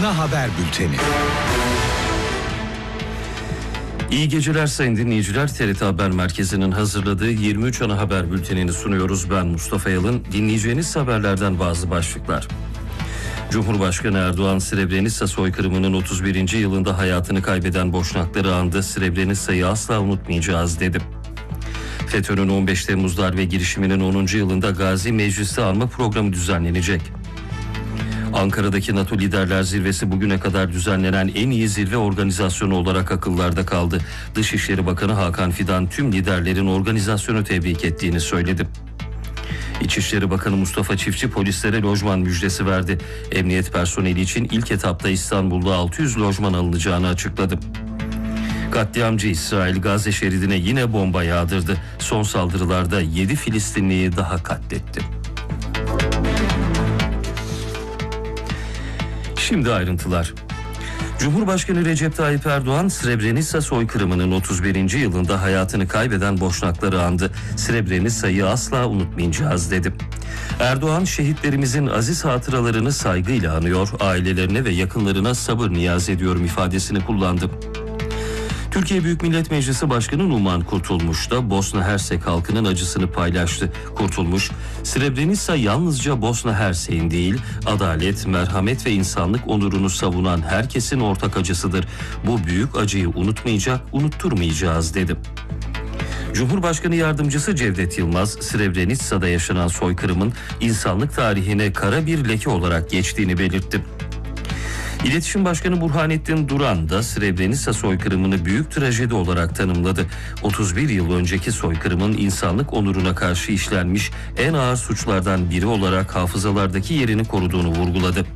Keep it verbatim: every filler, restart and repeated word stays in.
Ana Haber Bülteni. İyi geceler sayın dinleyiciler. T R T Haber Merkezi'nin hazırladığı yirmi üç Ana Haber Bülteni'ni sunuyoruz. Ben Mustafa Yalın. Dinleyeceğiniz haberlerden bazı başlıklar. Cumhurbaşkanı Erdoğan, Srebrenica soykırımının otuz birinci yılında hayatını kaybeden Boşnakları andı. Srebrenica'yı asla unutmayacağız dedi. FETÖ'nün on beş Temmuz darbe girişiminin onuncu yılında Gazi Meclisi anma programı düzenlenecek. Ankara'daki NATO Liderler Zirvesi bugüne kadar düzenlenen en iyi zirve organizasyonu olarak akıllarda kaldı. Dışişleri Bakanı Hakan Fidan tüm liderlerin organizasyonu tebrik ettiğini söyledi. İçişleri Bakanı Mustafa Çiftçi polislere lojman müjdesi verdi. Emniyet personeli için ilk etapta İstanbul'da altı yüz lojman alınacağını açıkladı. Katliamcı İsrail Gazze şeridine yine bomba yağdırdı. Son saldırılarda yedi Filistinliyi daha katletti. Şimdi ayrıntılar. Cumhurbaşkanı Recep Tayyip Erdoğan, Srebrenica soykırımının otuz birinci yılında hayatını kaybeden Boşnakları andı. Srebrenica'yı asla unutmayacağız dedi. Erdoğan, şehitlerimizin aziz hatıralarını saygıyla anıyor, ailelerine ve yakınlarına sabır niyaz ediyorum ifadesini kullandı. Türkiye Büyük Millet Meclisi Başkanı Numan Kurtulmuş da Bosna Hersek halkının acısını paylaştı. Kurtulmuş, Srebrenica yalnızca Bosna Hersek'in değil, adalet, merhamet ve insanlık onurunu savunan herkesin ortak acısıdır. Bu büyük acıyı unutmayacak, unutturmayacağız dedi. Cumhurbaşkanı Yardımcısı Cevdet Yılmaz, Srebrenica'da yaşanan soykırımın insanlık tarihine kara bir leke olarak geçtiğini belirtti. İletişim Başkanı Burhanettin Duran da Srebrenica soykırımını büyük trajedi olarak tanımladı. otuz bir yıl önceki soykırımın insanlık onuruna karşı işlenmiş en ağır suçlardan biri olarak hafızalardaki yerini koruduğunu vurguladı.